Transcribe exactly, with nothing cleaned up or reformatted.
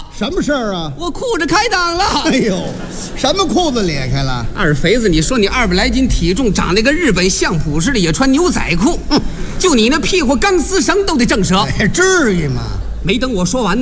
了。 什么事儿啊？ 我裤子开裆了。 哎呦，什么裤子裂开了？ 二肥子，你说你二百来斤体重，长那个日本相扑似的，也穿牛仔裤，就你那屁股钢丝绳都得震折， 哎，至于吗？ 没等我说完。